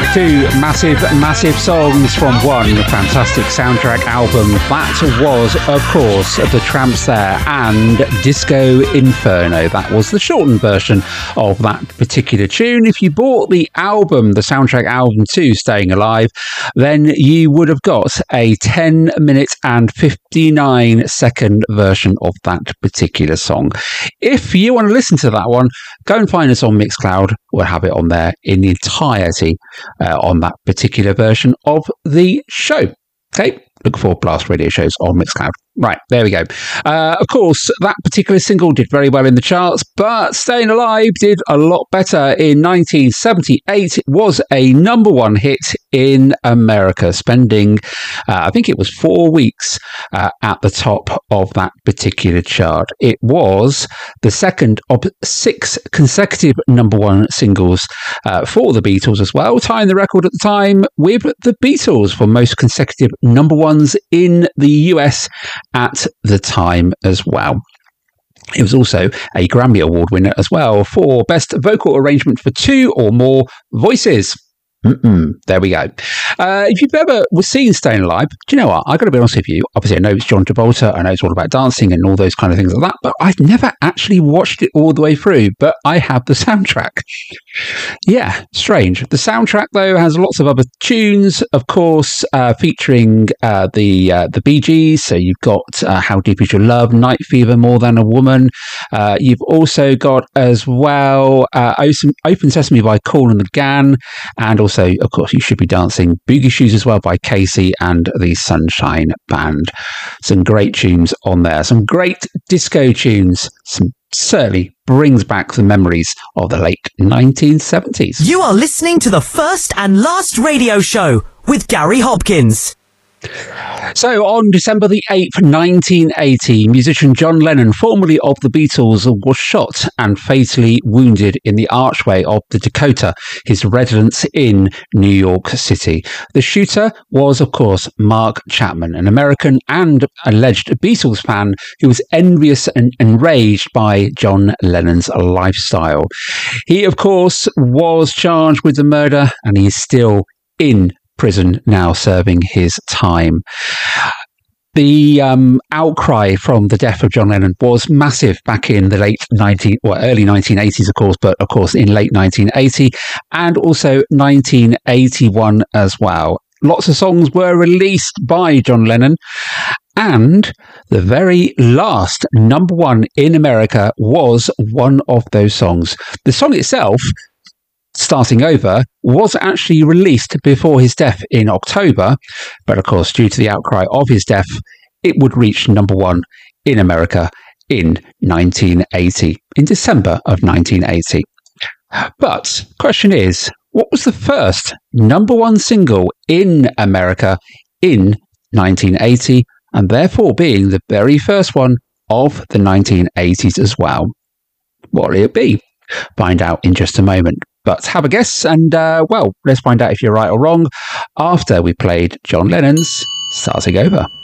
Two massive songs from one fantastic soundtrack album. That was, of course, The Tramps there and Disco Inferno. That was the shortened version of that particular tune. If you bought the album, the soundtrack album to Staying Alive, then you would have got a 10-minute and 59-second version of that particular song. If you want to listen to that one, go and find us on Mixcloud. We'll have it on there in the entirety on that particular version of the show. Okay, look for Blast Radio shows on Mixcloud. Right, there we go. Of course, that particular single did very well in the charts, but Staying Alive did a lot better. In 1978, it was a number one hit in America, spending, I think it was 4 weeks at the top of that particular chart. It was the second of 6 consecutive number one singles for the Beatles as well, tying the record at the time with the Beatles for most consecutive number ones in the US at the time as well. It was also a Grammy Award winner as well for Best Vocal Arrangement for 2 or more voices. There we go. If you've ever seen Staying Alive, do you know what? I've got to be honest with you. Obviously, I know it's John Travolta. I know it's all about dancing and all those kind of things like that, but I've never actually watched it all the way through, but I have the soundtrack. Yeah, strange. The soundtrack, though, has lots of other tunes, of course, featuring the Bee Gees. So you've got How Deep Is Your Love, Night Fever, More Than a Woman. You've also got as well Open Sesame by Kool and the Gang, and also, of course, You Should Be Dancing, Boogie Shoes as well by Casey and the Sunshine Band. Some great tunes on there. Some great disco tunes. Some certainly brings back the memories of the late 1970s. You are listening to the First and Last Radio Show with Gary Hopkins. So on December the 8th, 1980, musician John Lennon, formerly of the Beatles, was shot and fatally wounded in the archway of the Dakota, his residence in New York City. The shooter was, of course, Mark Chapman, an American and alleged Beatles fan who was envious and enraged by John Lennon's lifestyle. He, of course, was charged with the murder, and he is still in prison now, serving his time. The outcry from the death of John Lennon was massive back in the early 1980s, of course, but of course in late 1980 and also 1981 as well. Lots of songs were released by John Lennon, and the very last number one in America was one of those songs. The song itself, Starting Over, was actually released before his death in October, but of course, due to the outcry of his death, it would reach number one in America in 1980, in December of 1980. But question is, what was the first number one single in America in 1980, and therefore being the very first one of the 1980s as well? What will it be? Find out in just a moment. But have a guess, and let's find out if you're right or wrong after we played John Lennon's Starting Over.